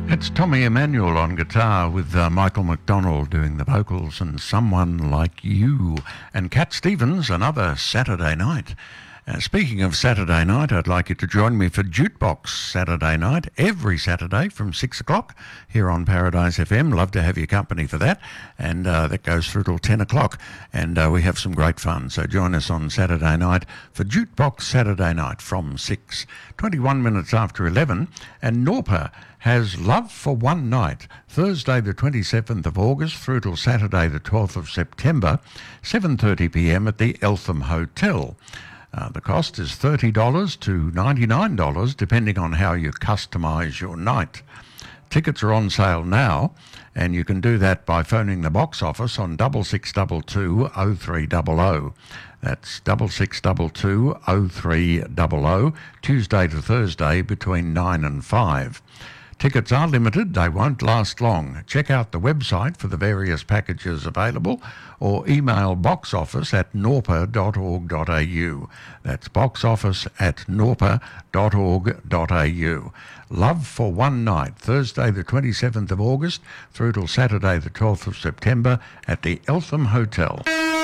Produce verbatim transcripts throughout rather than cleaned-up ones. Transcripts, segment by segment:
It's Tommy Emmanuel on guitar with uh, Michael McDonald doing the vocals and Someone Like You. And Cat Stevens, another Saturday night. Uh, speaking of Saturday night, I'd like you to join me for Jukebox Saturday night, every Saturday from six o'clock here on Paradise F M. Love to have your company for that. And uh, that goes through till ten o'clock. And uh, we have some great fun. So join us on Saturday night for Jukebox Saturday night from six. twenty-one minutes after eleven. And Norpa has Love for One Night, Thursday the twenty-seventh of August through till Saturday the twelfth of September, seven thirty p m at the Eltham Hotel. Uh, the cost is thirty dollars to ninety-nine dollars, depending on how you customise your night. Tickets are on sale now, and you can do that by phoning the box office on double six double two oh three double oh. That's double six double two oh three double oh, Tuesday to Thursday between nine and five. Tickets are limited, they won't last long. Check out the website for the various packages available or email box office at norpa dot org dot a u. That's box office at norpa dot org dot a u. Love for One Night, Thursday the twenty-seventh of August through till Saturday the twelfth of September at the Eltham Hotel.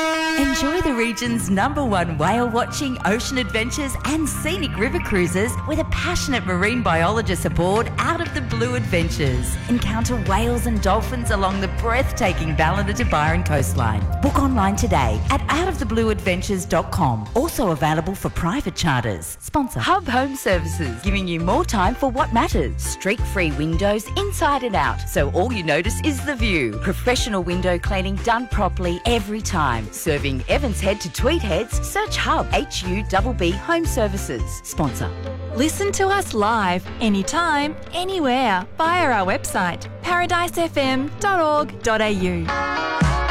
Enjoy the region's number one whale watching, ocean adventures and scenic river cruises with a passionate marine biologist aboard Out of the Blue Adventures. Encounter whales and dolphins along the breathtaking Ballina to Byron coastline. Book online today at out of the blue adventures dot com. Also available for private charters. Sponsor Hub Home Services, giving you more time for what matters. Streak-free windows inside and out, so all you notice is the view. Professional window cleaning done properly every time. Serving Evans Head to Tweed Heads, search Hub H U B B Home Services. Sponsor. Listen to us live, anytime, anywhere, via our website, paradise f m dot org dot a u.